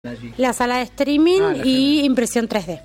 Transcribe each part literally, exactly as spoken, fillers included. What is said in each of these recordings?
allí? La sala de streaming Ah, la y sala. impresión tres D.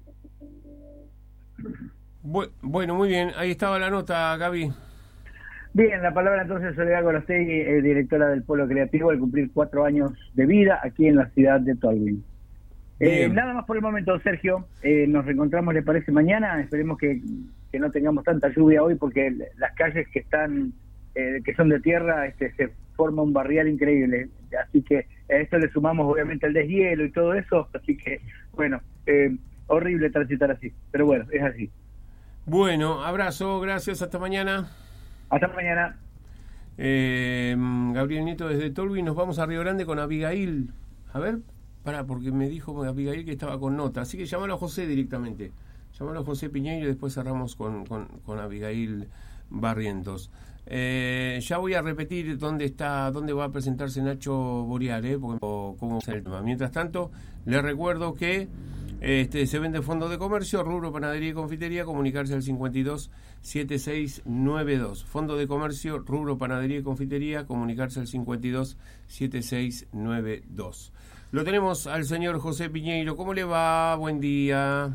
Bu- Bueno, muy bien. Ahí estaba la nota, Gaby. Bien, la palabra entonces Soledad Gorostegui, eh, directora del Polo Creativo, al cumplir cuatro años de vida aquí en la ciudad de Tolwyn. Eh, Bien. nada más por el momento, Sergio. Eh, nos reencontramos, ¿le parece, mañana? Esperemos que, que no tengamos tanta lluvia hoy, porque las calles que están eh, que son de tierra, este, se forma un barrial increíble. Así que a esto le sumamos obviamente el deshielo y todo eso. Así que, bueno, eh, horrible transitar así. Pero bueno, es así. Bueno, abrazo, gracias, hasta mañana. Hasta mañana. Eh, Gabriel Nieto desde Tolwyn. Nos vamos a Río Grande con Abigail. A ver, pará, porque me dijo Abigail que estaba con nota. Así que llámalo a José directamente. Llámalo a José Piñeiro y después cerramos con, con, con Abigail Barrientos. Eh, ya voy a repetir dónde está, dónde va a presentarse Nacho Boreal, ¿eh? Porque, o, cómo es el tema. Mientras tanto, les recuerdo que Este, se vende fondo de comercio, rubro panadería y confitería, comunicarse al cincuenta y dos setenta y seis noventa y dos. Fondo de comercio, rubro panadería y confitería, comunicarse al cincuenta y dos setenta y seis noventa y dos. Lo tenemos al señor José Piñeiro. ¿Cómo le va? Buen día.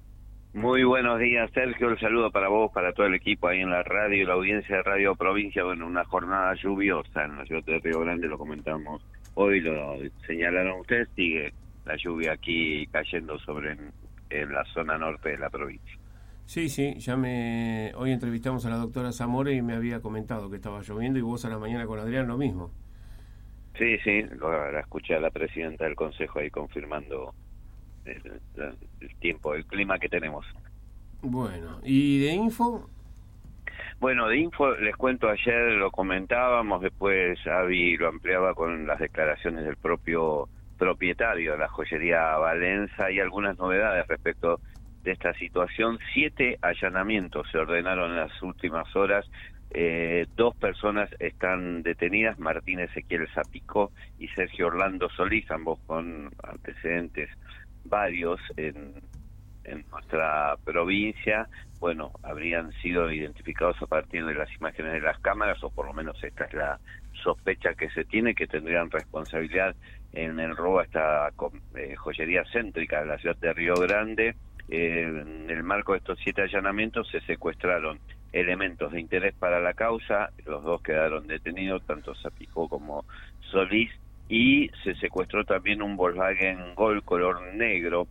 Muy buenos días, Sergio. El saludo para vos, para todo el equipo ahí en la radio, la audiencia de Radio Provincia. Bueno, una jornada lluviosa en la ciudad de Río Grande, lo comentamos hoy, lo señalaron ustedes, sigue la lluvia aquí cayendo sobre en, en la zona norte de la provincia. Sí, sí, ya me... Hoy entrevistamos a la doctora Zamora y me había comentado que estaba lloviendo, y vos a la mañana con Adrián lo mismo. Sí, sí, lo, la escuché a la presidenta del Consejo ahí confirmando el, el tiempo, el clima que tenemos. Bueno, ¿y de info? Bueno, de info les cuento, ayer lo comentábamos, después Avi lo ampliaba con las declaraciones del propio propietario de la joyería Valenza. Y algunas novedades respecto de esta situación. Siete allanamientos se ordenaron en las últimas horas. Eh, dos personas están detenidas, Martín Ezequiel Zapico y Sergio Orlando Solís, ambos con antecedentes varios en, en nuestra provincia. Bueno, habrían sido identificados a partir de las imágenes de las cámaras, o por lo menos esta es la sospecha que se tiene, que tendrían responsabilidad en el robo a esta eh, joyería céntrica de la ciudad de Río Grande. Eh, en el marco de estos siete allanamientos se secuestraron elementos de interés para la causa, los dos quedaron detenidos, tanto Zapico como Solís, y se secuestró también un Volkswagen Gol color negro,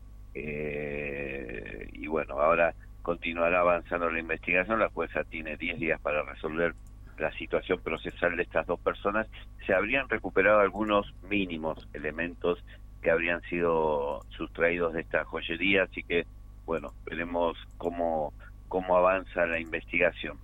eh, y bueno, ahora continuará avanzando la investigación. La jueza tiene diez días para resolver la situación procesal de estas dos personas. Se habrían recuperado algunos mínimos elementos que habrían sido sustraídos de esta joyería, así que, bueno, veremos cómo, cómo avanza la investigación.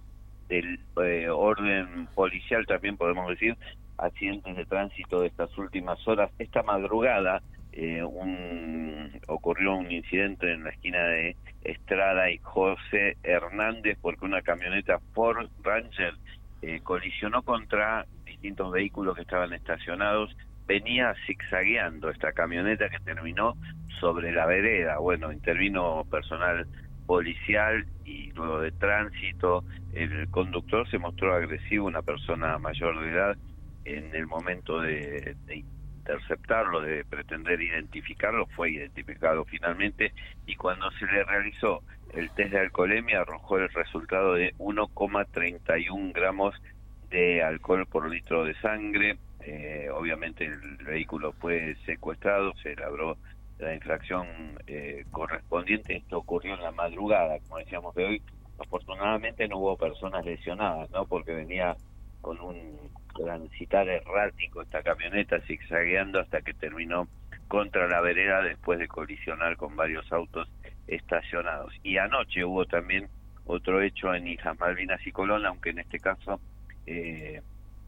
Del eh, orden policial también podemos decir, accidentes de tránsito de estas últimas horas. Esta madrugada eh, un, ocurrió un incidente en la esquina de Estrada y José Hernández, porque una camioneta Ford Ranger eh, colisionó contra distintos vehículos que estaban estacionados. Venía zigzagueando esta camioneta, que terminó sobre la vereda. Bueno, intervino personal policial y luego de tránsito el conductor se mostró agresivo, una persona mayor de edad, en el momento de, de interceptarlo, de pretender identificarlo. Fue identificado finalmente, y cuando se le realizó el test de alcoholemia arrojó el resultado de uno coma treinta y uno gramos de alcohol por litro de sangre. Eh, obviamente el vehículo fue secuestrado, se elaboró la infracción eh, correspondiente. Esto ocurrió en la madrugada, como decíamos, de hoy. Afortunadamente no hubo personas lesionadas, ¿no? Porque venía con un transitar errático esta camioneta, zigzagueando hasta que terminó contra la vereda después de colisionar con varios autos estacionados. Y anoche hubo también otro hecho en Islas Malvinas y Colón, aunque en este caso eh,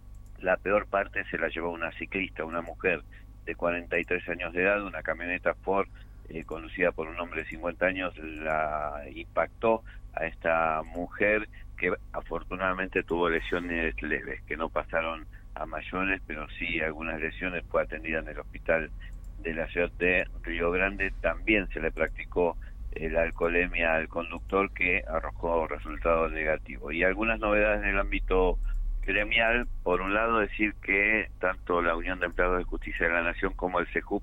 la peor parte se la llevó una ciclista, una mujer de cuarenta y tres años de edad. Una camioneta Ford eh, conducida por un hombre de cincuenta años la impactó a esta mujer, que afortunadamente tuvo lesiones leves, que no pasaron a mayores, pero sí algunas lesiones. Fue atendida en el hospital de la ciudad de Río Grande. También se le practicó la alcoholemia al conductor, que arrojó resultado negativo. Y algunas novedades en el ámbito gremial. Por un lado, decir que tanto la Unión de Empleados de Justicia de la Nación como el SEJUP